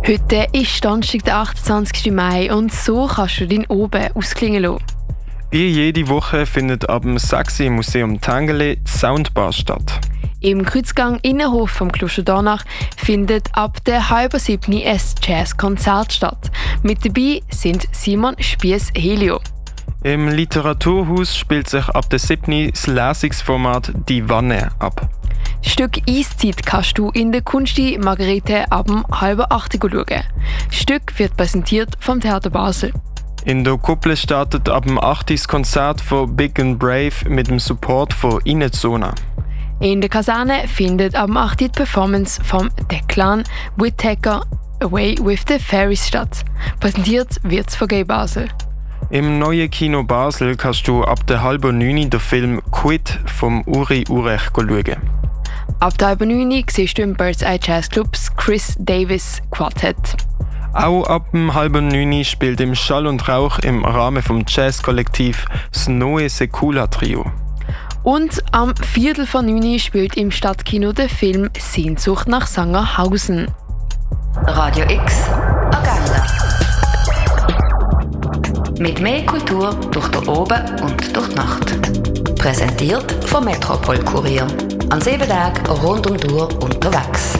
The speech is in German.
Heute ist Donnerstag, der 28. Mai und so kannst du deinen Oben ausklingen lassen. Wie jede Woche findet ab dem 6. im Museum Tangeli die Soundbar statt. Im Kreuzgang Innenhof vom Kloster Dornach findet ab der 6:30 ein Jazzkonzert statt. Mit dabei sind Simon Spiess-Helio. Im Literaturhaus spielt sich ab der 7. das Lesungsformat «Die Wanne» ab. Das Stück «Eiszeit» kannst du in der Kunsti Margarete ab dem 7:30 schauen. Das Stück wird präsentiert vom Theater Basel. In der Kuppel startet ab dem 8. das Konzert von Big and Brave mit dem Support von Inezona. In der Kaserne findet ab dem 8. die Performance vom Declan Whittaker «Away with the Fairies» statt. Präsentiert wird es von Gay Basel. Im neuen Kino Basel kannst du ab der 8:30 den Film «Quit» vom Uri Urech schauen. Ab der 9 siehst du im Birds Eye Jazz Clubs Chris Davis Quartett. Auch ab dem 8:30 spielt im Schall und Rauch im Rahmen vom Jazzkollektiv das Noe Secula Trio. Und am 8:45 spielt im Stadtkino der Film Sehnsucht nach Sangerhausen. Radio X Agenda. Mit mehr Kultur durch den Oben und durch die Nacht. Präsentiert vom Metropol Kurier. An 7 Tagen rund um die Uhr unterwegs.